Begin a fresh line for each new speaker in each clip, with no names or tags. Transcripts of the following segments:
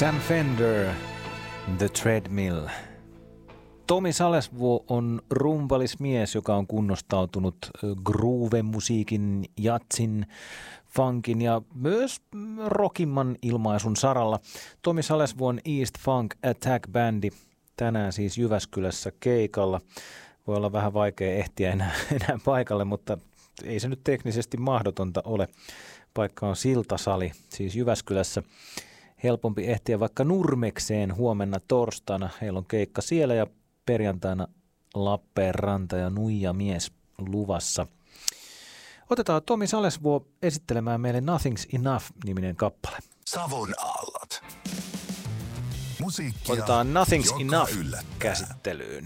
Sam Fender, The Treadmill. Tomi Salesvuo on rumpalismies, joka on kunnostautunut groove-musiikin, jatsin, funkin ja myös rockimman ilmaisun saralla. Tomi Salesvuon East Funk Attack Bandi tänään siis Jyväskylässä keikalla. Voi olla vähän vaikea ehtiä enää paikalle, mutta ei se nyt teknisesti mahdotonta ole. Paikka on Siltasali, siis Jyväskylässä. Helpompi ehtiä vaikka Nurmekseen huomenna torstaina. Heillä on keikka siellä ja perjantaina Lappeenranta ja Nuija mies luvassa. Otetaan Tomi Salesvuo esittelemään meille Nothing's Enough-niminen kappale.
Savon aallot. Musiikkia,
otetaan Nothing's Enough
yllättää.
Käsittelyyn.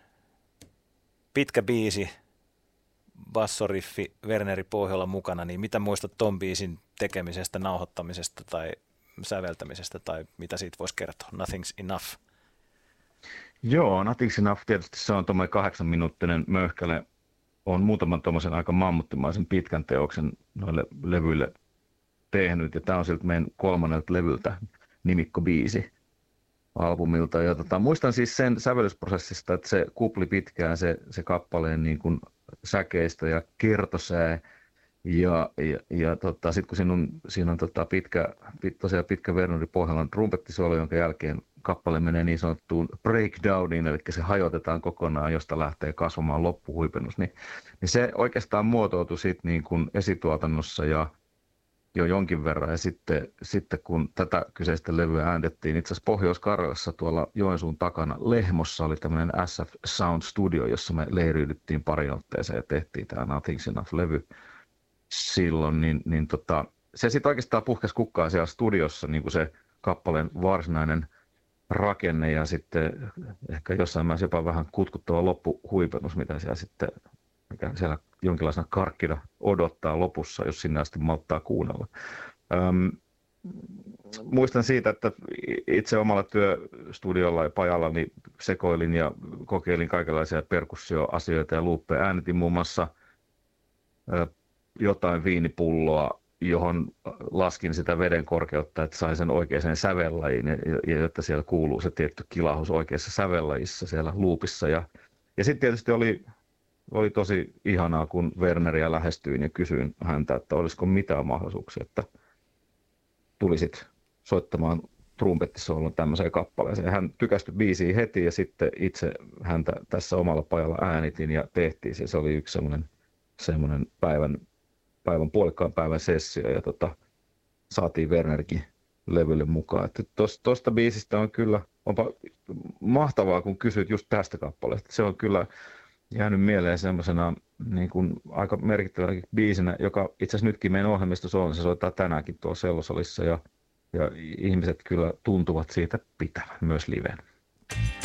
Pitkä biisi, bassoriffi, Werneri Pohjola mukana, niin mitä muistat ton biisin tekemisestä, nauhoittamisesta tai säveltämisestä tai mitä siitä voisi kertoa? Nothing's Enough.
Joo, Nothing's Enough tietysti se on tuommoinen 8-minuuttinen möhkäle. On muutaman tuommoisen aika mammuttimaisen pitkän teoksen noille levyille tehnyt ja tämä on siltä meidän 3. levyltä nimikkobiisi albumilta. Ja muistan siis sen sävellysprosessista, että se kupli pitkään se kappaleen niin kuin säkeistä ja kertosää. Ja sitten kun siinä on tosiaan pitkä Werneri Pohjolan trumpettisolo, jonka jälkeen kappale menee niin sanottuun breakdowniin, eli se hajotetaan kokonaan, josta lähtee kasvamaan loppuhuipennus, niin se oikeastaan muotoutui sitten niin kuin esituotannossa ja jo jonkin verran. Ja sitten kun tätä kyseistä levyä äänitettiin, itse asiassa Pohjois-Karjalassa tuolla Joensuun takana Lehmossa oli tämmöinen SF Sound Studio, jossa me leiriydyttiin pari otteeseen ja tehtiin tämä Nothing's Enough-levy silloin, niin se sitten oikeastaan puhkesi kukkaa siellä studiossa niin kuin se kappaleen varsinainen rakenne ja sitten ehkä jossain määrin jopa vähän kutkuttava loppuhuipennus, mikä siellä jonkinlaisena karkkina odottaa lopussa, jos sinne asti malttaa kuunnella. Muistan siitä, että itse omalla työstudiolla ja pajalla niin sekoilin ja kokeilin kaikenlaisia perkussioasioita ja luuppeja. Äänitin muun muassa jotain viinipulloa, johon laskin sitä veden korkeutta, että sain sen oikeaan sävellajiin ja jotta siellä kuuluu se tietty kilahus oikeassa sävellajissa siellä luupissa. Ja sitten tietysti oli tosi ihanaa, kun Werneriä lähestyin ja kysyin häntä, että olisiko mitään mahdollisuuksia, että tulisit soittamaan trumpettisoolon tämmöiseen kappaleeseen. Hän tykästyi biisiin heti ja sitten itse häntä tässä omalla pajalla äänitin ja tehtiin se. Se oli yksi semmoinen puolikkaan päivän sessio ja saatiin Wernerikin levylle mukaan. Tuosta biisistä on kyllä onpa mahtavaa, kun kysyt just tästä kappaleesta. Se on kyllä jäänyt mieleen semmoisena niin kuin aika merkittävänä biisinä, joka itse asiassa nytkin meidän ohjelmistossa on. Se soittaa tänäänkin tuolla Sellosalissa ja ihmiset kyllä tuntuvat siitä pitävän myös liven.